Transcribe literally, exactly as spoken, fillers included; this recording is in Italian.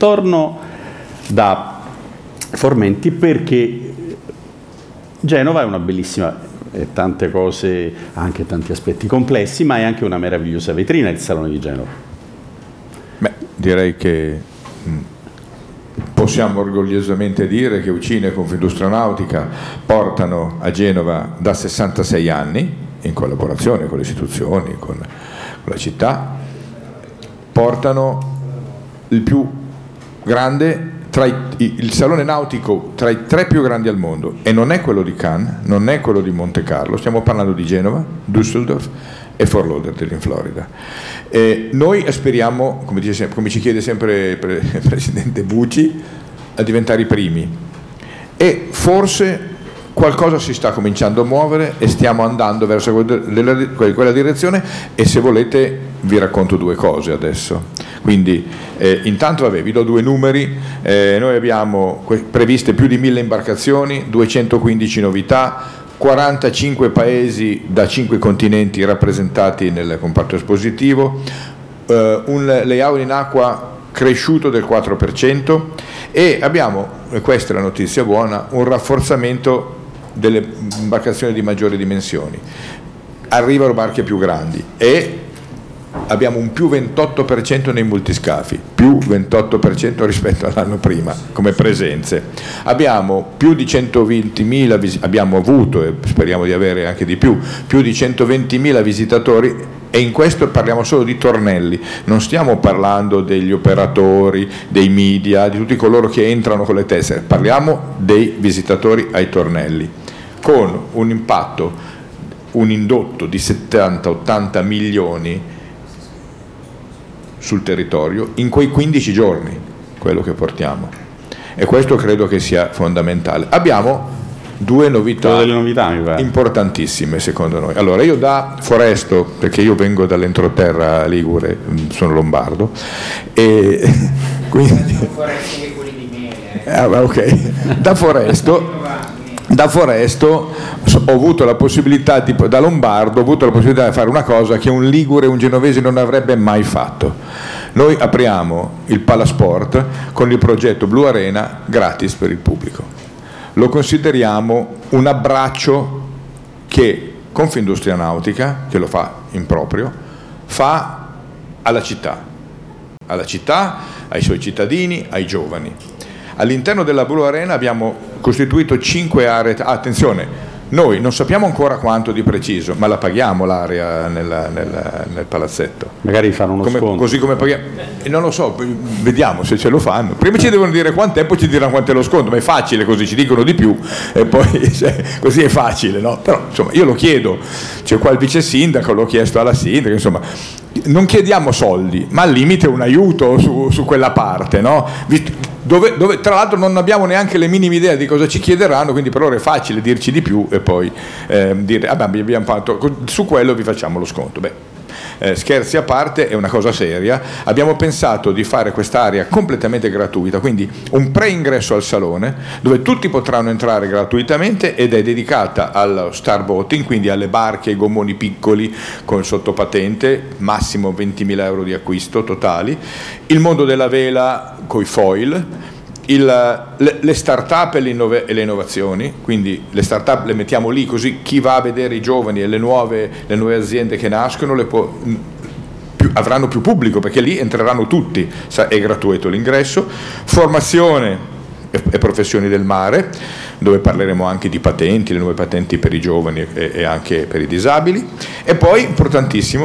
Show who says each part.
Speaker 1: attorno da Formenti, perché Genova è una bellissima, eh, tante cose, anche tanti aspetti complessi, ma è anche una meravigliosa vetrina il Salone di Genova.
Speaker 2: Beh, direi che mh, possiamo orgogliosamente dire che Ucine e Confindustria Nautica portano a Genova da sessantasei anni, in collaborazione con le istituzioni, con, con la città, portano il più grande, tra i, il salone nautico tra i tre più grandi al mondo, e non è quello di Cannes, non è quello di Monte Carlo, stiamo parlando di Genova, Düsseldorf e Fort Lauderdale in Florida. E noi aspiriamo, come, dice, come ci chiede sempre il Presidente Bucci, a diventare i primi, e forse qualcosa si sta cominciando a muovere e stiamo andando verso quella direzione, e se volete vi racconto due cose adesso. Quindi eh, intanto vabbè, vi do due numeri, eh, noi abbiamo previste più di mille imbarcazioni, duecentoquindici novità, quarantacinque paesi da cinque continenti rappresentati nel comparto espositivo, eh, un layout in acqua cresciuto del quattro per cento, e abbiamo, e questa è la notizia buona, un rafforzamento delle imbarcazioni di maggiori dimensioni. Arrivano barche più grandi e abbiamo un più ventotto per cento nei multiscafi, più ventotto per cento rispetto all'anno prima come presenze. Abbiamo più di centoventimila, abbiamo avuto, e speriamo di avere anche di più, più di centoventimila visitatori, e in questo parliamo solo di tornelli, non stiamo parlando degli operatori, dei media, di tutti coloro che entrano con le tessere, parliamo dei visitatori ai tornelli, con un impatto, un indotto di settanta ottanta milioni sul territorio in quei quindici giorni, quello che portiamo, e questo credo che sia fondamentale. Abbiamo due novità,
Speaker 1: delle novità
Speaker 2: importantissime secondo noi. Allora, io da Foresto, perché io vengo dall'entroterra ligure, sono lombardo, e quindi ah, ok, da Foresto da Foresto ho avuto la possibilità, tipo, da lombardo ho avuto la possibilità di fare una cosa che un ligure, un genovese non avrebbe mai fatto. Noi apriamo il Palasport con il progetto Blu Arena gratis per il pubblico. Lo consideriamo un abbraccio che Confindustria Nautica, che lo fa in proprio, fa alla città, alla città, ai suoi cittadini, ai giovani. All'interno della Blu Arena abbiamo costituito cinque aree. Ah, attenzione, noi non sappiamo ancora quanto di preciso, ma la paghiamo l'area nel, nel, nel palazzetto.
Speaker 1: Magari fanno uno
Speaker 2: come,
Speaker 1: sconto.
Speaker 2: Così come paghiamo. E non lo so, vediamo se ce lo fanno. Prima ci devono dire quant'è, poi ci diranno quanto è lo sconto, ma è facile così, ci dicono di più e poi cioè, così è facile, no? Però insomma io lo chiedo, c'è qua il vice sindaco, l'ho chiesto alla sindaca, insomma non chiediamo soldi, ma al limite un aiuto su, su quella parte, no? Dove, dove tra l'altro non abbiamo neanche le minime idee di cosa ci chiederanno, quindi per loro è facile dirci di più e poi eh, dire ah, beh, abbiamo fatto, su quello vi facciamo lo sconto. Beh, eh, scherzi a parte, è una cosa seria. Abbiamo pensato di fare quest'area completamente gratuita, quindi un pre-ingresso al salone dove tutti potranno entrare gratuitamente, ed è dedicata allo star boating, quindi alle barche e gommoni piccoli con sottopatente, massimo ventimila euro di acquisto totali, il mondo della vela coi foil, il, le, le start-up e le, innove, e le innovazioni, quindi le start-up le mettiamo lì così chi va a vedere i giovani e le nuove, le nuove aziende che nascono le può, più, avranno più pubblico, perché lì entreranno tutti, è gratuito l'ingresso, formazione e, e professioni del mare, dove parleremo anche di patenti, le nuove patenti per i giovani e, e anche per i disabili, e poi importantissimo